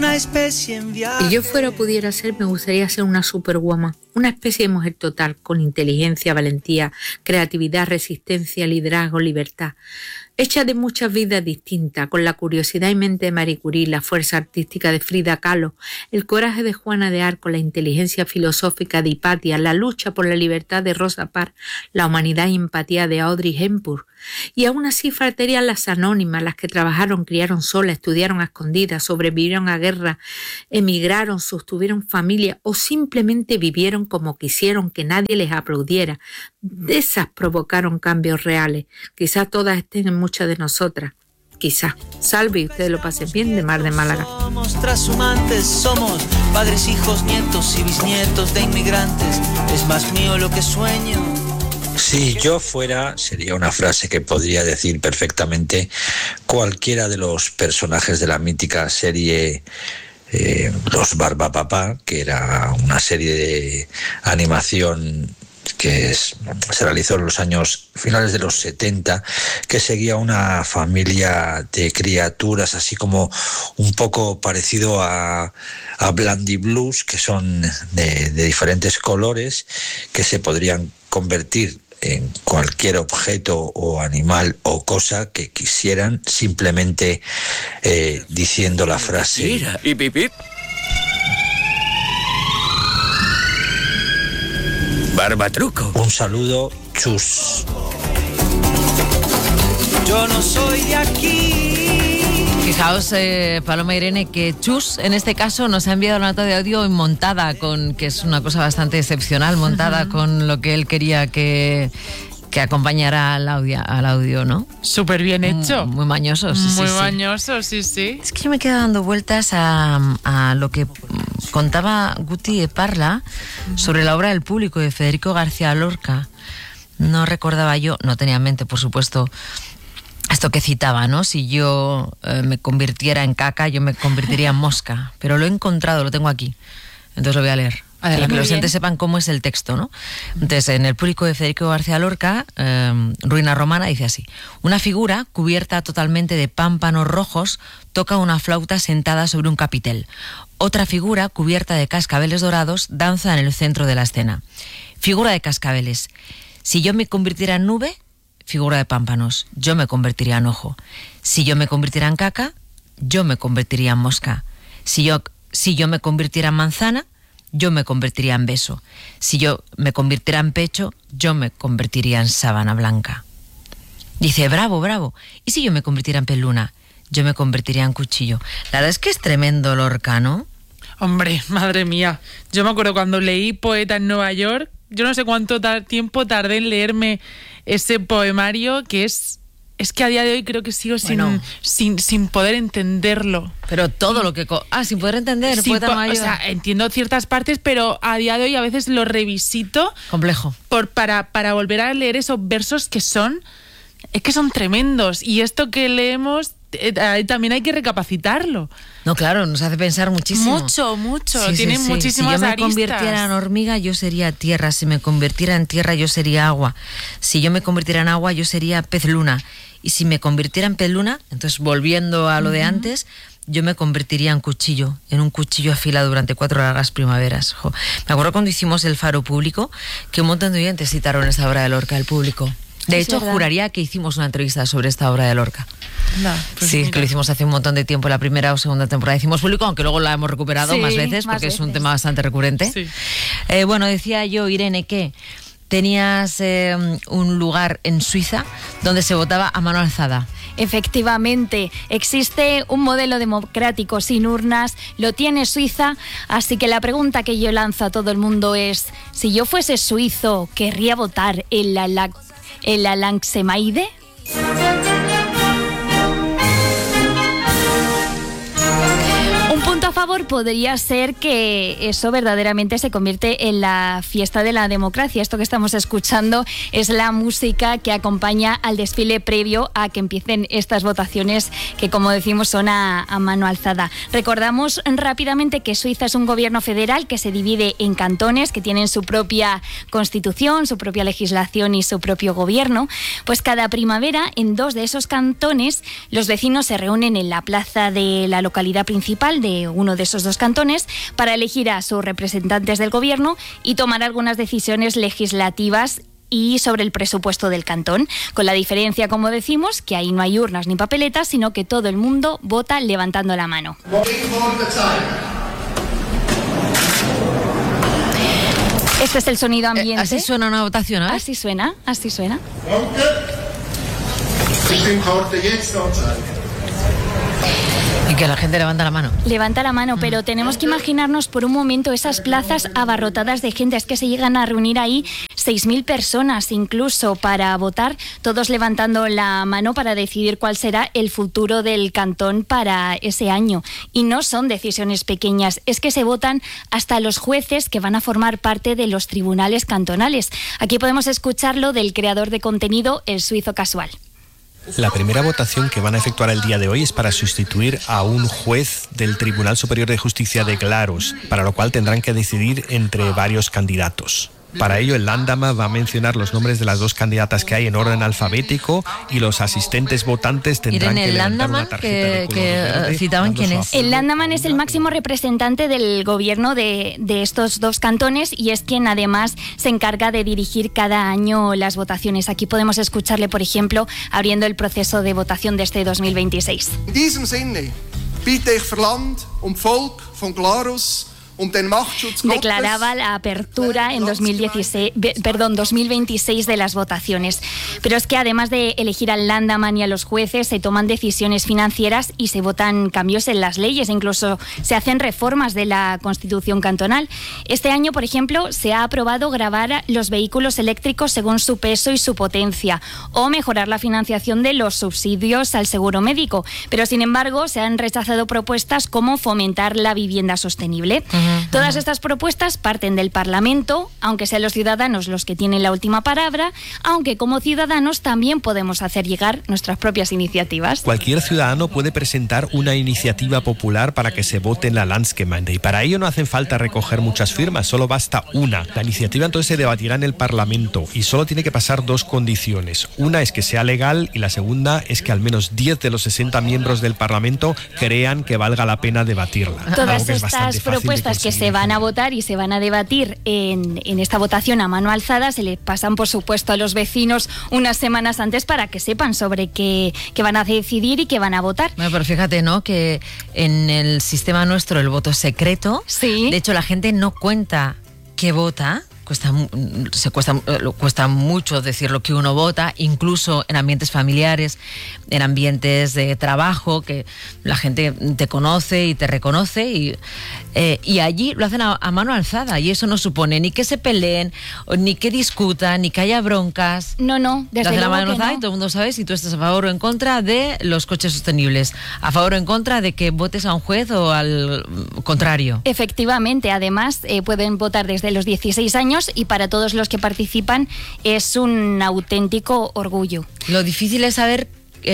Una especie en viaje. Si yo fuera o pudiera ser, me gustaría ser una superwoman, una especie de mujer total, con inteligencia, valentía, creatividad, resistencia, liderazgo, libertad. Hecha de muchas vidas distintas, con la curiosidad y mente de Marie Curie, la fuerza artística de Frida Kahlo, el coraje de Juana de Arco, la inteligencia filosófica de Hipatia, la lucha por la libertad de Rosa Parks, la humanidad y empatía de Audrey Hepburn. Y aún así faltarían las anónimas, las que trabajaron, criaron solas, estudiaron a escondidas, sobrevivieron a guerra, emigraron, sostuvieron familia o simplemente vivieron como quisieron, que nadie les aplaudiera. De esas provocaron cambios reales. Quizás todas estén en muchas de nosotras. Quizás. Salve y ustedes lo pasen bien, de Mar de Málaga. Somos trashumantes, somos padres, hijos, nietos y bisnietos de inmigrantes. Es más mío lo que sueño. Si yo fuera, sería una frase que podría decir perfectamente cualquiera de los personajes de la mítica serie Los Barbapapá, que era una serie de animación que se realizó en los años finales de los 70, que seguía una familia de criaturas así como un poco parecido a Blandy Blues, que son de diferentes colores, que se podrían convertir en cualquier objeto o animal o cosa que quisieran, simplemente diciendo la frase. Mira, y pipip. Barbatruco. Un saludo, chus. Yo no soy de aquí. Fijaos, Paloma Irene, que Chus, en este caso, nos ha enviado la nota de audio montada con, que es una cosa bastante excepcional, montada con lo que él quería que acompañara al audio, ¿no? Súper bien hecho. Muy mañoso, sí, Muy sí. mañoso, sí, sí. Es que yo me quedo dando vueltas a lo que contaba Guti Parla sobre la obra del público de Federico García Lorca. No recordaba yo, no tenía en mente, por supuesto, esto que citaba, ¿no? Si yo me convirtiera en caca, yo me convertiría en mosca. Pero lo he encontrado, lo tengo aquí. Entonces lo voy a leer. Para que los oyentes sepan cómo es el texto, ¿no? Entonces, en el público de Federico García Lorca, Ruina Romana, dice así: una figura cubierta totalmente de pámpanos rojos toca una flauta sentada sobre un capitel. Otra figura cubierta de cascabeles dorados danza en el centro de la escena. Figura de cascabeles. Si yo me convirtiera en nube, figura de pámpanos, yo me convertiría en ojo. Si yo me convirtiera en caca, yo me convertiría en mosca. Si yo me convirtiera en manzana, yo me convertiría en beso. Si yo me convirtiera en pecho, yo me convertiría en sábana blanca. Dice, bravo, bravo. ¿Y si yo me convirtiera en peluna? Yo me convertiría en cuchillo. La verdad es que es tremendo Lorca, ¿no? Hombre, madre mía. Yo me acuerdo cuando leí Poeta en Nueva York, yo no sé cuánto tiempo tardé en leerme ese poemario, que es que a día de hoy creo que sigo sin poder entenderlo. Pero todo lo que... sin poder entender, Poeta en Nueva York. O sea, entiendo ciertas partes, pero a día de hoy a veces lo revisito. Complejo. Para volver a leer esos versos que son tremendos. Y esto que leemos también hay que recapacitarlo. No, claro, nos hace pensar muchísimo. Mucho. Sí, Tiene muchísimas aristas. Si yo me aristas. convirtiera en hormiga, yo sería tierra. Si me convirtiera en tierra, yo sería agua. Si yo me convirtiera en agua, yo sería pez luna. Y si me convirtiera en pez luna, entonces volviendo a lo de antes, yo me convertiría en un cuchillo afilado durante 4 largas primaveras. Jo. Me acuerdo cuando hicimos el Faro Público, que un montón de oyentes citaron esta obra de Lorca al público. De hecho, juraría que hicimos una entrevista sobre esta obra de Lorca. No, pues sí, mira. Que lo hicimos hace un montón de tiempo, la primera o segunda temporada hicimos público, aunque luego la hemos recuperado más veces, porque es un tema bastante recurrente. Sí. Bueno, decía yo, Irene, que tenías un lugar en Suiza donde se votaba a mano alzada. Efectivamente, existe un modelo democrático sin urnas, lo tiene Suiza, así que la pregunta que yo lanzo a todo el mundo es: si yo fuese suizo, ¿querría votar en la Langsemaide? Un punto a favor podría ser que eso verdaderamente se convierte en la fiesta de la democracia. Esto que estamos escuchando es la música que acompaña al desfile previo a que empiecen estas votaciones que, como decimos, son a mano alzada. Recordamos rápidamente que Suiza es un gobierno federal que se divide en cantones que tienen su propia constitución, su propia legislación y su propio gobierno. Pues cada primavera en 2 de esos cantones los vecinos se reúnen en la plaza de la localidad principal de de uno de esos dos cantones para elegir a sus representantes del gobierno y tomar algunas decisiones legislativas y sobre el presupuesto del cantón, con la diferencia, como decimos, que ahí no hay urnas ni papeletas, sino que todo el mundo vota levantando la mano. Este es el sonido ambiente. Así suena una votación, ¿eh? Así suena, así suena. Y que la gente levanta la mano. Levanta la mano, pero tenemos que imaginarnos por un momento esas plazas abarrotadas de gente. Es que se llegan a reunir ahí 6.000 personas incluso para votar, todos levantando la mano para decidir cuál será el futuro del cantón para ese año. Y no son decisiones pequeñas, es que se votan hasta los jueces que van a formar parte de los tribunales cantonales. Aquí podemos escucharlo del creador de contenido, el suizo Casual. La primera votación que van a efectuar el día de hoy es para sustituir a un juez del Tribunal Superior de Justicia de Glarus, para lo cual tendrán que decidir entre varios candidatos. Para ello, el Landama va a mencionar los nombres de las dos candidatas que hay en orden alfabético y los asistentes votantes tendrán que levantar una tarjeta de color verde. Citaban quién es. El Landaman es el máximo representante del gobierno de estos dos cantones y es quien además se encarga de dirigir cada año las votaciones. Aquí podemos escucharle, por ejemplo, abriendo el proceso de votación de este 2026. In diesem Sinne bitte ich Verland und Volk von Glarus. Declaraba la apertura en 2026 de las votaciones. Pero es que además de elegir al Landaman y a los jueces, se toman decisiones financieras y se votan cambios en las leyes. Incluso se hacen reformas de la Constitución cantonal. Este año, por ejemplo, se ha aprobado gravar los vehículos eléctricos según su peso y su potencia, o mejorar la financiación de los subsidios al seguro médico. Pero, sin embargo, se han rechazado propuestas como fomentar la vivienda sostenible. Todas estas propuestas parten del Parlamento, aunque sean los ciudadanos los que tienen la última palabra, aunque como ciudadanos también podemos hacer llegar nuestras propias iniciativas. Cualquier ciudadano puede presentar una iniciativa popular para que se vote en la Landsgemeinde y para ello no hacen falta recoger muchas firmas, solo basta una. La iniciativa entonces se debatirá en el Parlamento y solo tiene que pasar dos condiciones. Una es que sea legal y la segunda es que al menos 10 de los 60 miembros del Parlamento crean que valga la pena debatirla. Todas estas propuestas que se van a votar y se van a debatir en esta votación a mano alzada se le pasan, por supuesto, a los vecinos unas semanas antes para que sepan sobre qué van a decidir y qué van a votar. Bueno, pero fíjate, ¿no?, que en el sistema nuestro el voto es secreto. Sí. De hecho, la gente no cuenta qué vota. Cuesta mucho decir lo que uno vota, incluso en ambientes familiares, en ambientes de trabajo, que la gente te conoce y te reconoce y allí lo hacen a mano alzada y eso no supone ni que se peleen, ni que discutan, ni que haya broncas. No, desde luego lo hacen a mano alzada no. Y todo el mundo sabe si tú estás a favor o en contra de los coches sostenibles, a favor o en contra de que votes a un juez o al contrario. Efectivamente, además pueden votar desde los 16 años y para todos los que participan es un auténtico orgullo. Lo difícil es saber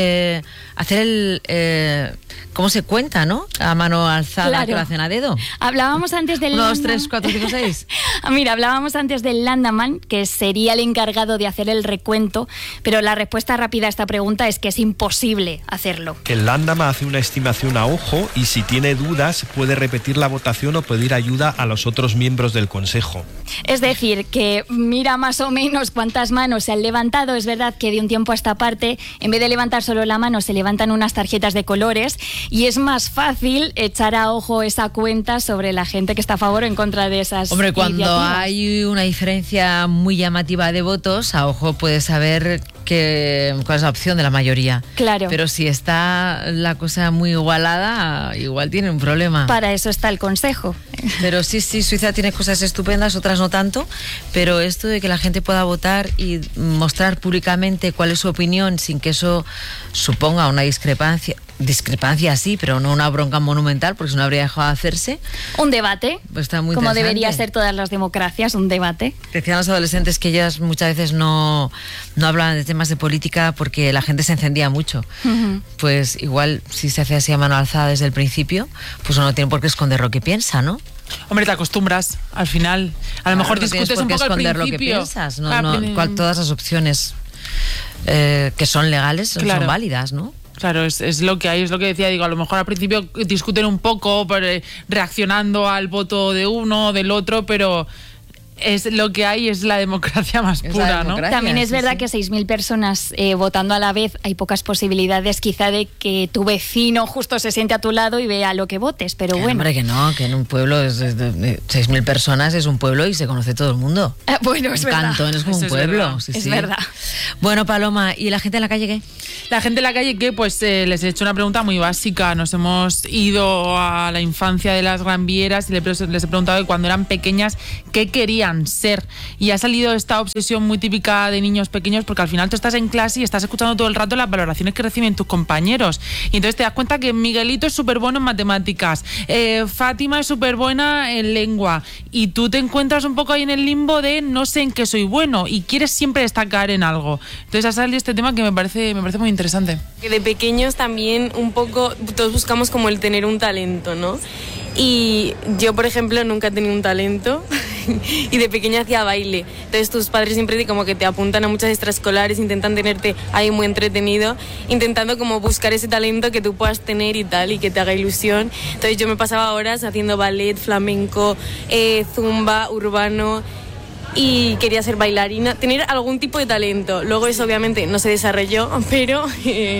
hacer cómo se cuenta, ¿no? A mano alzada, claro. Que lo hacen a dedo. Hablábamos antes del 1, 2, 3, 4, 5, 6. Mira, hablábamos antes del Landaman, que sería el encargado de hacer el recuento, pero la respuesta rápida a esta pregunta es que es imposible hacerlo. El Landama hace una estimación a ojo y si tiene dudas puede repetir la votación o pedir ayuda a los otros miembros del Consejo. Es decir, que mira más o menos cuántas manos se han levantado. Es verdad que de un tiempo a esta parte, en vez de levantar solo la mano, se levantan unas tarjetas de colores y es más fácil echar a ojo esa cuenta sobre la gente que está a favor o en contra de esas Hombre, cuando iniciativas. hay una diferencia muy llamativa de votos, a ojo puedes saber cuál es la opción de la mayoría. Claro. Pero si está la cosa muy igualada, igual tiene un problema. Para eso está el Consejo. Pero sí, Suiza tiene cosas estupendas, otras no tanto, pero esto de que la gente pueda votar y mostrar públicamente cuál es su opinión sin que eso suponga una discrepancia sí, pero no una bronca monumental, porque si no habría dejado de hacerse. Un debate, pues está muy como interesante. debería ser todas las democracias, un debate. Decían los adolescentes que ellas muchas veces no hablaban de temas de política porque la gente se encendía mucho. Uh-huh. Pues igual, si se hace así a mano alzada desde el principio, pues uno no tiene por qué esconder lo que piensa, ¿no? Hombre, te acostumbras al final. A lo mejor no discutes un poco al principio. Esconder lo que piensas, todas las opciones que son legales son válidas, ¿no? Claro, es lo que hay, es lo que decía, digo, a lo mejor al principio discuten un poco reaccionando al voto de uno o del otro, pero es lo que hay, es la democracia más pura, ¿no? También es verdad que 6.000 personas votando a la vez, hay pocas posibilidades quizá de que tu vecino justo se siente a tu lado y vea lo que votes, pero bueno. Hombre, que no, que en un pueblo es 6.000 personas es un pueblo y se conoce todo el mundo. Bueno, es verdad. Cantón es como un pueblo. Es verdad. Bueno, Paloma, ¿y la gente en la calle qué? La gente en la calle, ¿qué? Pues les he hecho una pregunta muy básica. Nos hemos ido a la infancia de las Gran Vieras y les he preguntado que cuando eran pequeñas, ¿qué querían ser? Y ha salido esta obsesión muy típica de niños pequeños, porque al final tú estás en clase y estás escuchando todo el rato las valoraciones que reciben tus compañeros. Y entonces te das cuenta que Miguelito es súper bueno en matemáticas, Fátima es súper buena en lengua, y tú te encuentras un poco ahí en el limbo de no sé en qué soy bueno y quieres siempre destacar en algo. Entonces ha salido este tema que me parece muy interesante. Que de pequeños también un poco todos buscamos como el tener un talento, ¿no? Y yo, por ejemplo, nunca he tenido un talento y de pequeña hacía baile. Entonces tus padres siempre como que te apuntan a muchas extraescolares, intentan tenerte ahí muy entretenido, intentando como buscar ese talento que tú puedas tener y tal, y que te haga ilusión. Entonces yo me pasaba horas haciendo ballet, flamenco, zumba, urbano, y quería ser bailarina, tener algún tipo de talento. Luego eso obviamente no se desarrolló, pero...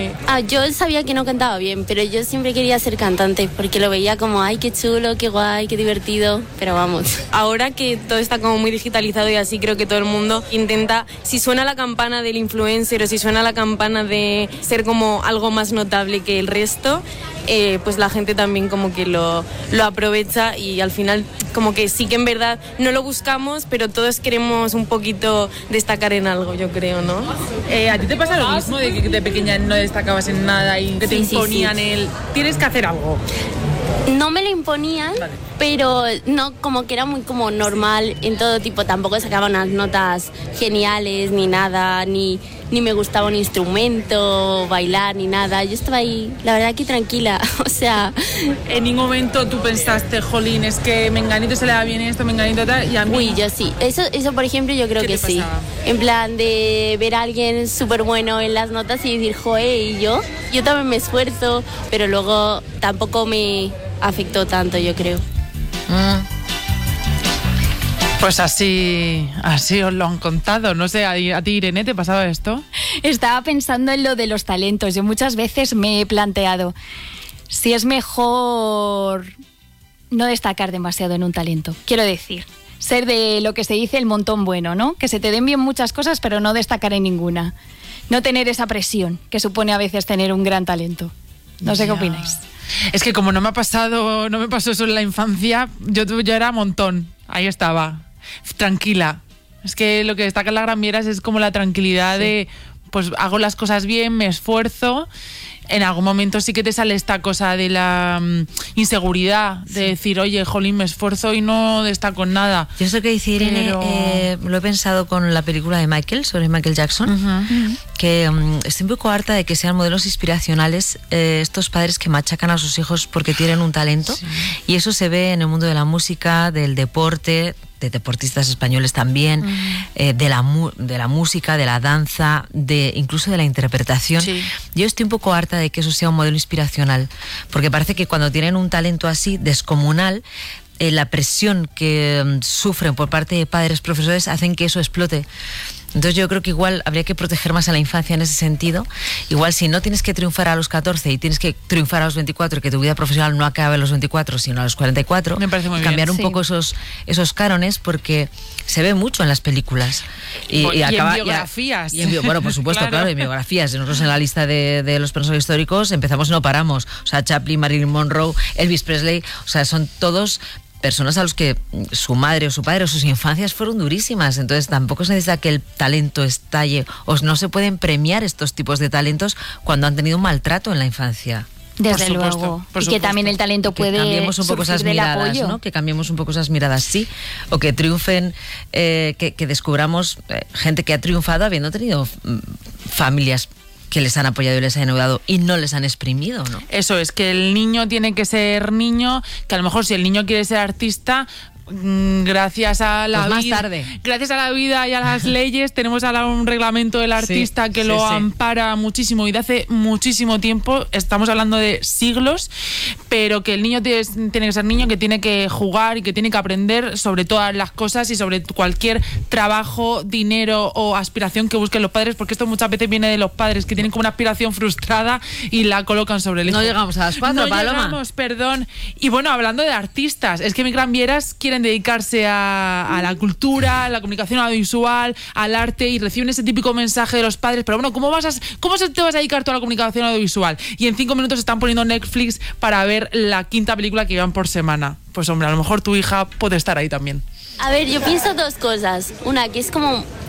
Yo sabía que no cantaba bien, pero yo siempre quería ser cantante, porque lo veía como, ay, qué chulo, qué guay, qué divertido, pero vamos. Ahora que todo está como muy digitalizado y así, creo que todo el mundo intenta, si suena la campana del influencer o si suena la campana de ser como algo más notable que el resto, pues la gente también como que lo aprovecha, y al final como que sí que en verdad no lo buscamos, pero todos queremos un poquito destacar en algo, yo creo, ¿no? ¿A ti te pasa lo mismo de que de pequeña no destacabas en nada y que te imponían tienes que hacer algo? No me lo imponían, pero no, como que era muy como normal en todo tipo. Tampoco sacaba unas notas geniales ni nada, ni me gustaba un instrumento, bailar ni nada. Yo estaba ahí, la verdad, que tranquila. O sea, en ningún momento tú pensaste, jolín, es que menganito se le da bien esto, menganito tal, y a mí... Uy, yo sí. Eso por ejemplo, yo creo que sí. En plan de ver a alguien súper bueno en las notas y decir, joe, y yo también me esfuerzo, pero luego tampoco me afectó tanto, yo creo. Pues así os lo han contado. No sé, ¿a ti, Irene, te pasaba esto? Estaba pensando en lo de los talentos. Yo muchas veces me he planteado si es mejor no destacar demasiado en un talento. Quiero decir, ser de lo que se dice el montón bueno, ¿no? Que se te den bien muchas cosas, pero no destacar en ninguna. No tener esa presión que supone a veces tener un gran talento. No sé qué opináis. Es que como no me pasó eso en la infancia, yo era montón. Ahí estaba, tranquila. Es que lo que destaca en las Gran Vieras es como la tranquilidad de, pues hago las cosas bien, me esfuerzo. En algún momento sí que te sale esta cosa de la inseguridad, de decir, oye, jolín, me esfuerzo y no destaco en nada. Yo sé que dice Irene, lo he pensado con la película de Michael, sobre Michael Jackson, que estoy un poco harta de que sean modelos inspiracionales estos padres que machacan a sus hijos porque tienen un talento, y eso se ve en el mundo de la música, del deporte, de deportistas españoles también, de la música, de la danza, incluso de la interpretación. Yo estoy un poco harta de que eso sea un modelo inspiracional, porque parece que cuando tienen un talento así descomunal, la presión que sufren por parte de padres, profesores, hacen que eso explote. Entonces yo creo que igual habría que proteger más a la infancia en ese sentido. Igual si no tienes que triunfar a los 14 y tienes que triunfar a los 24, que tu vida profesional no acabe a los 24 sino a los 44, me parece muy cambiar bien. Un poco esos cánones, porque se ve mucho en las películas. Y en biografías. Bueno, por supuesto, claro, en biografías. Nosotros en la lista de los personajes históricos empezamos y no paramos. O sea, Chaplin, Marilyn Monroe, Elvis Presley, o sea, son todos personas a los que su madre o su padre o sus infancias fueron durísimas. Entonces tampoco se necesita que el talento estalle, o no se pueden premiar estos tipos de talentos cuando han tenido un maltrato en la infancia. Desde luego. Y que también el talento puede cambiemos un poco esas miradas, apoyo, ¿no? Que cambiemos un poco esas miradas, sí. O que triunfen, que descubramos gente que ha triunfado habiendo tenido familias que les han apoyado y les han ayudado y no les han exprimido, ¿no? Eso es, que el niño tiene que ser niño, que a lo mejor si el niño quiere ser artista, gracias a la Pues más vida, tarde. gracias a la vida y a las leyes, tenemos ahora un reglamento del artista que lo ampara muchísimo y de hace muchísimo tiempo. Estamos hablando de siglos, pero que el niño tiene que ser niño, que tiene que jugar y que tiene que aprender sobre todas las cosas y sobre cualquier trabajo, dinero o aspiración que busquen los padres, porque esto muchas veces viene de los padres que tienen como una aspiración frustrada y la colocan sobre el hijo. No llegamos a las 4, no Paloma. llegamos, perdón. Y bueno, hablando de artistas, es que mis Gran Vieras quieren dedicarse a la cultura, a la comunicación audiovisual, al arte, y reciben ese típico mensaje de los padres, pero bueno, ¿cómo te vas a dedicar tú a la comunicación audiovisual? Y en 5 minutos están poniendo Netflix para ver la 5ª película que llevan por semana. Pues hombre, a lo mejor tu hija puede estar ahí también. A ver, yo pienso 2 cosas. Una, que es como